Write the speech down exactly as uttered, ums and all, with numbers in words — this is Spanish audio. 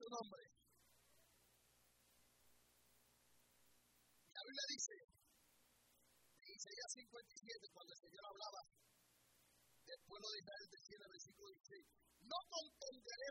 nombre. La Biblia dice, en Isaías cincuenta y siete, cuando el Señor hablaba del pueblo de Israel, decía en el versículo dieciséis, no contenderé